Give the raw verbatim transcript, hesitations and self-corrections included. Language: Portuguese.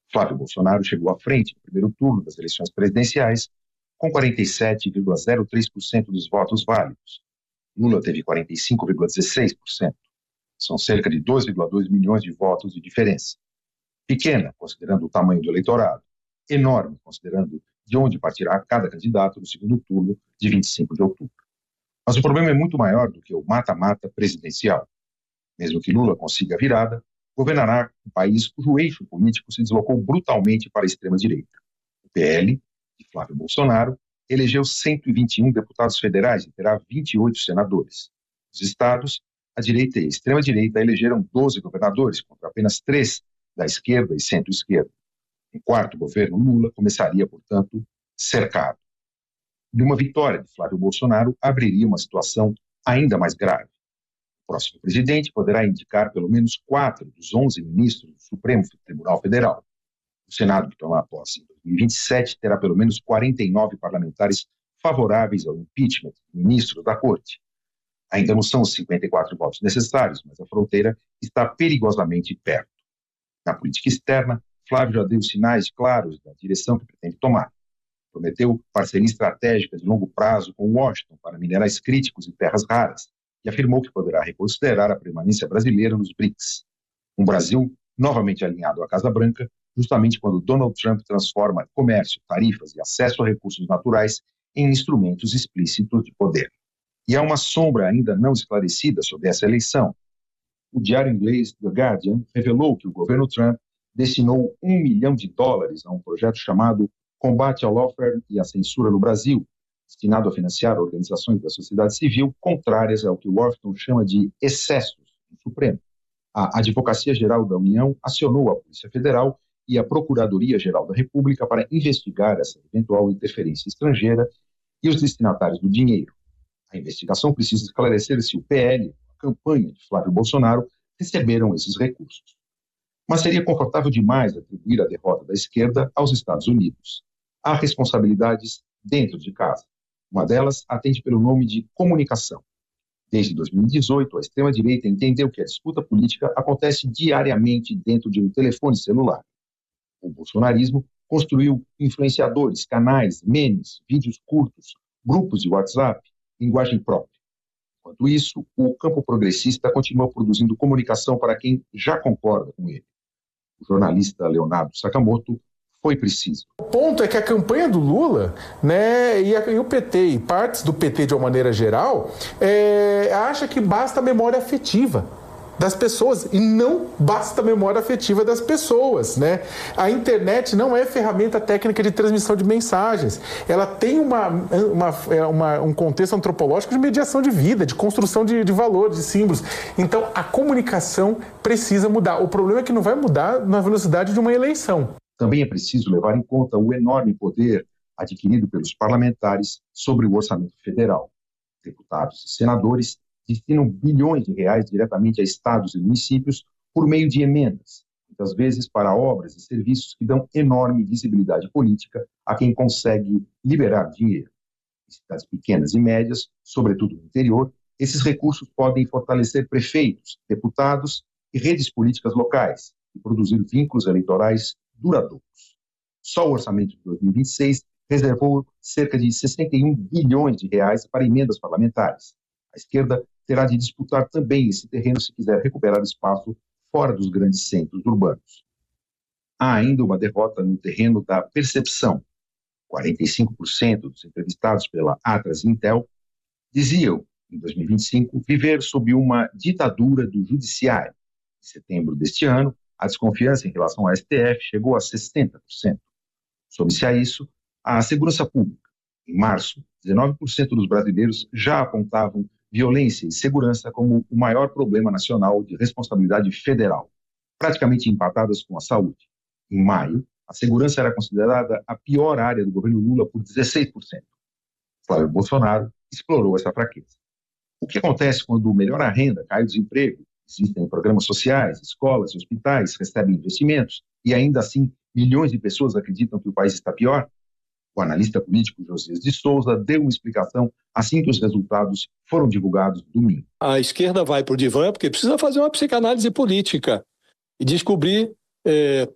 Flávio Bolsonaro chegou à frente no primeiro turno das eleições presidenciais com quarenta e sete vírgula zero três por cento dos votos válidos. Lula teve quarenta e cinco vírgula dezesseis por cento. São cerca de dois vírgula dois milhões de votos de diferença. Pequena, considerando o tamanho do eleitorado. Enorme, considerando de onde partirá cada candidato no segundo turno de vinte e cinco de outubro. Mas o problema é muito maior do que o mata-mata presidencial. Mesmo que Lula consiga a virada, governará um país cujo eixo político se deslocou brutalmente para a extrema-direita. O P L, de Flávio Bolsonaro, elegeu cento e vinte e um deputados federais e terá vinte e oito senadores. Nos estados, a direita e a extrema-direita elegeram doze governadores, contra apenas três da esquerda e centro-esquerda. Um quarto governo Lula começaria, portanto, cercado. E uma vitória de Flávio Bolsonaro abriria uma situação ainda mais grave. O próximo presidente poderá indicar pelo menos quatro dos onze ministros do Supremo Tribunal Federal. O Senado, que tomar posse em dois mil e vinte e sete, terá pelo menos quarenta e nove parlamentares favoráveis ao impeachment do ministro da Corte. Ainda não são os cinquenta e quatro votos necessários, mas a fronteira está perigosamente perto. Na política externa, Flávio já deu sinais claros da direção que pretende tomar. Prometeu parceria estratégica de longo prazo com Washington para minerais críticos e terras raras e afirmou que poderá reconsiderar a permanência brasileira nos BRICS. Um Brasil novamente alinhado à Casa Branca, justamente quando Donald Trump transforma comércio, tarifas e acesso a recursos naturais em instrumentos explícitos de poder. E há uma sombra ainda não esclarecida sobre essa eleição. O diário inglês The Guardian revelou que o governo Trump destinou um milhão de dólares a um projeto chamado Combate ao Lawfare e à Censura no Brasil, destinado a financiar organizações da sociedade civil contrárias ao que Washington chama de excessos no Supremo. A Advocacia Geral da União acionou a Polícia Federal e a Procuradoria-Geral da República para investigar essa eventual interferência estrangeira e os destinatários do dinheiro. A investigação precisa esclarecer se o P L, a campanha de Flávio Bolsonaro, receberam esses recursos. Mas seria confortável demais atribuir a derrota da esquerda aos Estados Unidos. Há responsabilidades dentro de casa. Uma delas atende pelo nome de comunicação. Desde dois mil e dezoito, a extrema-direita entendeu que a disputa política acontece diariamente dentro de um telefone celular. O bolsonarismo construiu influenciadores, canais, memes, vídeos curtos, grupos de WhatsApp, linguagem própria. Enquanto isso, o campo progressista continua produzindo comunicação para quem já concorda com ele. O jornalista Leonardo Sakamoto foi preciso. O ponto é que a campanha do Lula, né, e, a, e o P T, e partes do P T de uma maneira geral, é, acha que basta a memória afetiva das pessoas, e não basta a memória afetiva das pessoas, né? A internet não é ferramenta técnica de transmissão de mensagens, ela tem uma, uma, uma, um contexto antropológico de mediação de vida, de construção de, de valores, de símbolos. Então, a comunicação precisa mudar. O problema é que não vai mudar na velocidade de uma eleição. Também é preciso levar em conta o enorme poder adquirido pelos parlamentares sobre o orçamento federal. Deputados e senadores destinam bilhões de reais diretamente a estados e municípios por meio de emendas, muitas vezes para obras e serviços que dão enorme visibilidade política a quem consegue liberar dinheiro. Em cidades pequenas e médias, sobretudo no interior, esses recursos podem fortalecer prefeitos, deputados e redes políticas locais e produzir vínculos eleitorais duradouros. Só o orçamento de dois mil e vinte e seis reservou cerca de sessenta e um bilhões de reais para emendas parlamentares. A esquerda terá de disputar também esse terreno se quiser recuperar espaço fora dos grandes centros urbanos. Há ainda uma derrota no terreno da percepção. quarenta e cinco por cento dos entrevistados pela Atlas Intel diziam, em dois mil e vinte e cinco, viver sob uma ditadura do judiciário. Em setembro deste ano, a desconfiança em relação ao S T F chegou a sessenta por cento. Some-se a isso a segurança pública. Em março, dezenove por cento dos brasileiros já apontavam violência e segurança como o maior problema nacional de responsabilidade federal, praticamente empatadas com a saúde. Em maio, a segurança era considerada a pior área do governo Lula por dezesseis por cento. Flávio Bolsonaro explorou essa fraqueza. O que acontece quando melhora a renda, cai o desemprego, existem programas sociais, escolas e hospitais recebem investimentos e ainda assim milhões de pessoas acreditam que o país está pior? O analista político Josias de Souza deu uma explicação assim que os resultados foram divulgados no domingo. A esquerda vai para o divã porque precisa fazer uma psicanálise política e descobrir é,